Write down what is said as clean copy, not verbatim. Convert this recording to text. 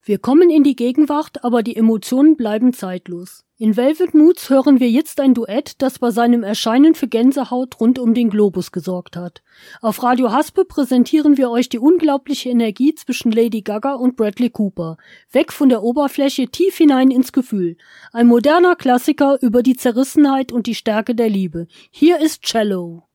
Wir kommen in die Gegenwart, aber die Emotionen bleiben zeitlos. In Velvet Moods hören wir jetzt ein Duett, das bei seinem Erscheinen für Gänsehaut rund um den Globus gesorgt hat. Auf Radio Haspe präsentieren wir euch die unglaubliche Energie zwischen Lady Gaga und Bradley Cooper. Weg von der Oberfläche, tief hinein ins Gefühl. Ein moderner Klassiker über die Zerrissenheit und die Stärke der Liebe. Hier ist Cello.